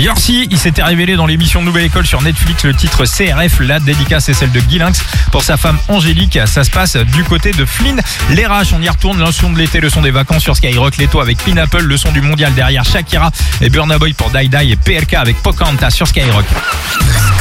Yorsi, il s'était révélé dans l'émission Nouvelle École sur Netflix, le titre CRF. La dédicace est celle de Guy Lynx pour sa femme Angélique. Ça se passe du côté de Flynn les Raches. On y retourne, le son de l'été, le son des vacances sur Skyrock, Leto avec Pineapple, le son du mondial derrière Shakira et Burna Boy pour Die Die et PLK avec Pocahontas sur Skyrock.